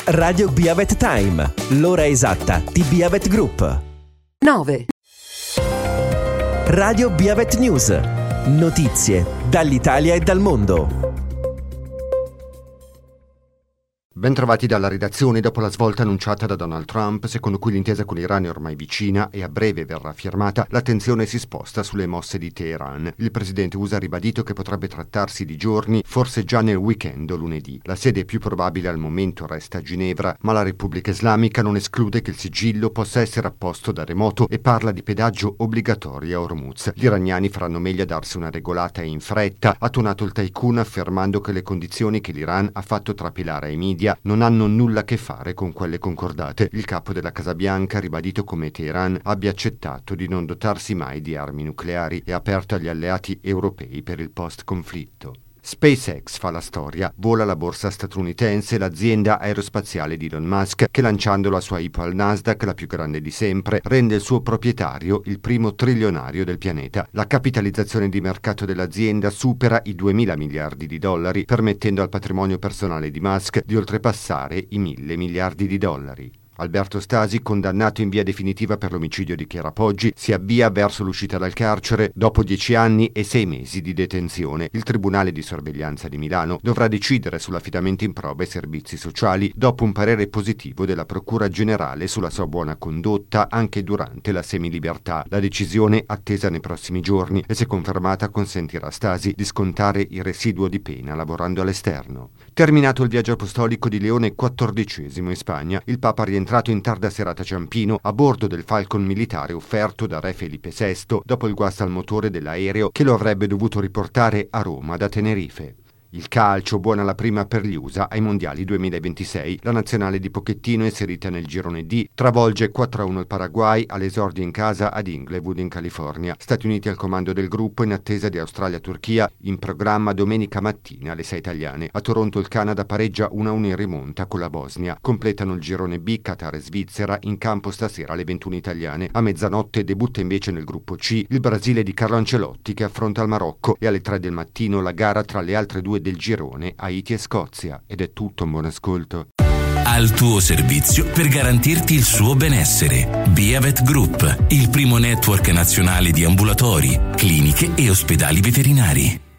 Radio Biavet Time, l'ora esatta di Biavet Group. 9. Radio Biavet News, notizie dall'Italia e dal mondo. Bentrovati dalla redazione. Dopo la svolta annunciata da Donald Trump, secondo cui l'intesa con l'Iran è ormai vicina e a breve verrà firmata, l'attenzione si sposta sulle mosse di Teheran. Il presidente USA ha ribadito che potrebbe trattarsi di giorni, forse già nel weekend o lunedì. La sede più probabile al momento resta a Ginevra, ma la Repubblica Islamica non esclude che il sigillo possa essere apposto da remoto e parla di pedaggio obbligatorio a Hormuz. Gli iraniani faranno meglio a darsi una regolata e in fretta, ha tuonato il tycoon affermando che le condizioni che l'Iran ha fatto trapelare ai media non hanno nulla a che fare con quelle concordate. Il capo della Casa Bianca ha ribadito come Teheran abbia accettato di non dotarsi mai di armi nucleari e ha aperto agli alleati europei per il post-conflitto. SpaceX fa la storia, vola la borsa statunitense l'azienda aerospaziale di Elon Musk che lanciando la sua IPO al Nasdaq, la più grande di sempre, rende il suo proprietario il primo trilionario del pianeta. La capitalizzazione di mercato dell'azienda supera i 2.000 miliardi di dollari, permettendo al patrimonio personale di Musk di oltrepassare i 1.000 miliardi di dollari. Alberto Stasi, condannato in via definitiva per l'omicidio di Chiara Poggi, si avvia verso l'uscita dal carcere dopo 10 anni e 6 mesi di detenzione. Il Tribunale di Sorveglianza di Milano dovrà decidere sull'affidamento in prova ai servizi sociali dopo un parere positivo della Procura Generale sulla sua buona condotta anche durante la semilibertà. La decisione, attesa nei prossimi giorni, e se confermata consentirà a Stasi di scontare il residuo di pena lavorando all'esterno. Terminato il viaggio apostolico di Leone XIV in Spagna, il Papa rientrato in tarda serata a Ciampino a bordo del Falcon militare offerto da re Felipe VI dopo il guasto al motore dell'aereo che lo avrebbe dovuto riportare a Roma da Tenerife. Il calcio, buona la prima per gli USA ai mondiali 2026. La nazionale di Pochettino, inserita nel girone D, travolge 4-1 il Paraguay all'esordio in casa ad Inglewood in California. Stati Uniti al comando del gruppo in attesa di Australia-Turchia, in programma domenica mattina alle 6 italiane. A Toronto il Canada pareggia 1-1 in rimonta con la Bosnia. Completano il girone B Qatar e Svizzera, in campo stasera alle 21 italiane. A mezzanotte debutta invece nel gruppo C il Brasile di Carlo Ancelotti che affronta il Marocco e alle 3 del mattino la gara tra le altre due del girone Haiti e Scozia. Ed è tutto, un buon ascolto. Al tuo servizio per garantirti il suo benessere. Biavet Group, il primo network nazionale di ambulatori, cliniche e ospedali veterinari.